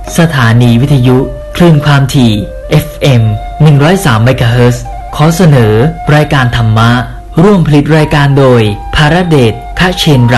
สถานีวิทยุคลื่นความถี่ FM 103 เมกะเฮิรตซ์ขอเสนอรายการธรรมะร่วมผลิตรายการโดยภารเดช คเชนรา